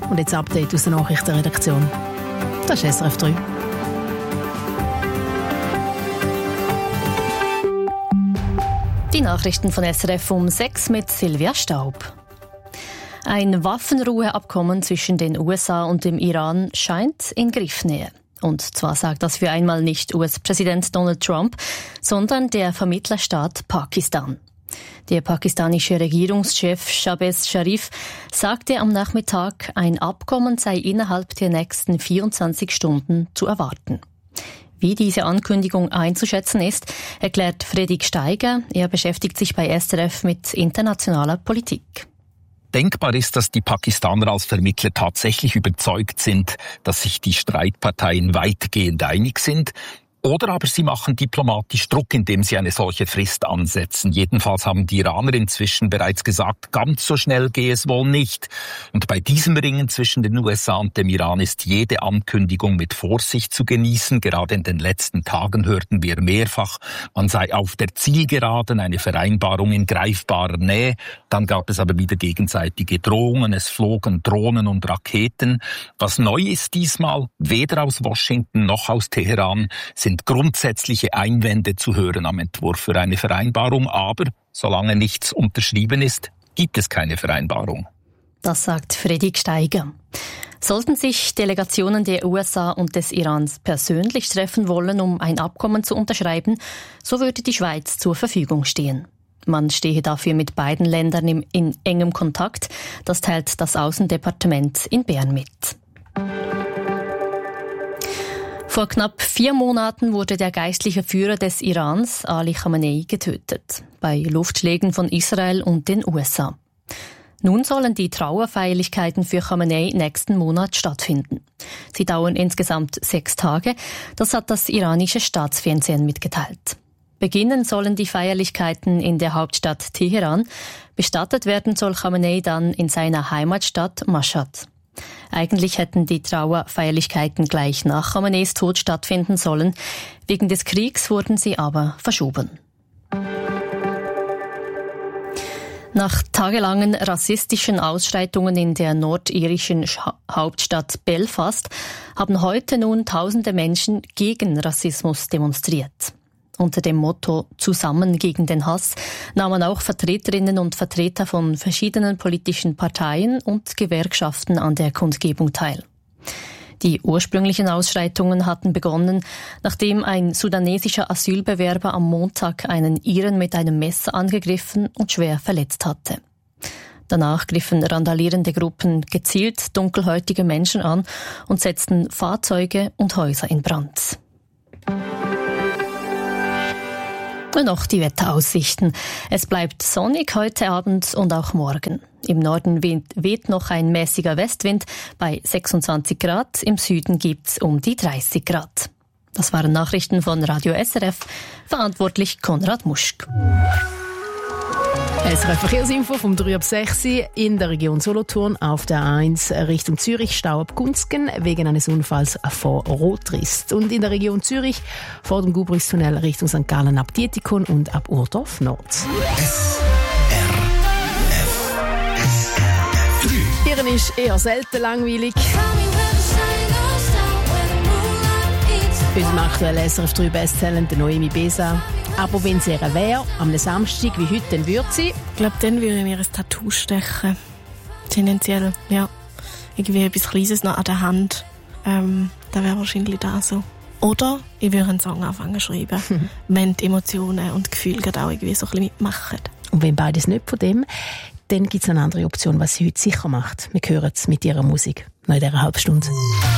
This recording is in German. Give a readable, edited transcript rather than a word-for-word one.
Und jetzt Update aus der Nachrichtenredaktion. Das ist SRF 3. Die Nachrichten von SRF um 6 mit Silvia Staub. Ein Waffenruheabkommen zwischen den USA und dem Iran scheint in Griffnähe. Und zwar sagt das für einmal nicht US-Präsident Donald Trump, sondern der Vermittlerstaat Pakistan. Der pakistanische Regierungschef Shahbaz Sharif sagte am Nachmittag, ein Abkommen sei innerhalb der nächsten 24 Stunden zu erwarten. Wie diese Ankündigung einzuschätzen ist, erklärt Fredrik Steiger. Er beschäftigt sich bei SRF mit internationaler Politik. Denkbar ist, dass die Pakistaner als Vermittler tatsächlich überzeugt sind, dass sich die Streitparteien weitgehend einig sind. Oder aber sie machen diplomatisch Druck, indem sie eine solche Frist ansetzen. Jedenfalls haben die Iraner inzwischen bereits gesagt, ganz so schnell gehe es wohl nicht. Und bei diesem Ringen zwischen den USA und dem Iran ist jede Ankündigung mit Vorsicht zu genießen. Gerade in den letzten Tagen hörten wir mehrfach, man sei auf der Zielgeraden, eine Vereinbarung in greifbarer Nähe. Dann gab es aber wieder gegenseitige Drohungen, es flogen Drohnen und Raketen. Was neu ist diesmal, weder aus Washington noch aus Teheran, sind grundsätzliche Einwände zu hören am Entwurf für eine Vereinbarung, aber solange nichts unterschrieben ist, gibt es keine Vereinbarung. Das sagt Fredrik Steiger. Sollten sich Delegationen der USA und des Irans persönlich treffen wollen, um ein Abkommen zu unterschreiben, so würde die Schweiz zur Verfügung stehen. Man stehe dafür mit beiden Ländern in engem Kontakt, das teilt das Außendepartement in Bern mit. Vor knapp 4 Monaten wurde der geistliche Führer des Irans, Ali Khamenei, getötet, bei Luftschlägen von Israel und den USA. Nun sollen die Trauerfeierlichkeiten für Khamenei nächsten Monat stattfinden. Sie dauern insgesamt 6 Tage, das hat das iranische Staatsfernsehen mitgeteilt. Beginnen sollen die Feierlichkeiten in der Hauptstadt Teheran, bestattet werden soll Khamenei dann in seiner Heimatstadt Mashhad. Eigentlich hätten die Trauerfeierlichkeiten gleich nach Khameneis Tod stattfinden sollen. Wegen des Kriegs wurden sie aber verschoben. Nach tagelangen rassistischen Ausschreitungen in der nordirischen Hauptstadt Belfast haben heute nun tausende Menschen gegen Rassismus demonstriert. Unter dem Motto »Zusammen gegen den Hass« nahmen auch Vertreterinnen und Vertreter von verschiedenen politischen Parteien und Gewerkschaften an der Kundgebung teil. Die ursprünglichen Ausschreitungen hatten begonnen, nachdem ein sudanesischer Asylbewerber am Montag einen Iren mit einem Messer angegriffen und schwer verletzt hatte. Danach griffen randalierende Gruppen gezielt dunkelhäutige Menschen an und setzten Fahrzeuge und Häuser in Brand. Und noch die Wetteraussichten. Es bleibt sonnig heute Abend und auch morgen. Im Norden weht noch ein mäßiger Westwind bei 26 Grad. Im Süden gibt's um die 30 Grad. Das waren Nachrichten von Radio SRF. Verantwortlich Konrad Muschk. SRF Verkehrsinfo vom 3 ab 6 in der Region Solothurn auf der A1 Richtung Zürich, Stau ab Gunzgen wegen eines Unfalls vor Rotrist. Und in der Region Zürich vor dem Gubrichstunnel Richtung St. Gallen ab Dietikon und ab Urdorf Nord. Ihren ist eher selten langweilig. Unser aktueller SRF 3 Bestseller, der Noemi Besa. Aber wenn es ihr wäre, am Samstag wie heute, dann würde sie... Ich glaube, dann würde ich mir ein Tattoo stechen. Tendenziell, ja. Irgendwie etwas Kleines noch an der Hand. Da wäre wahrscheinlich das so. Oder ich würde einen Song anfangen zu schreiben, wenn die Emotionen und Gefühle gerade auch irgendwie so ein bisschen mitmachen. Und wenn beides nicht von dem, dann gibt es eine andere Option, was sie heute sicher macht. Wir hören es mit ihrer Musik. Noch in dieser Halbstunde.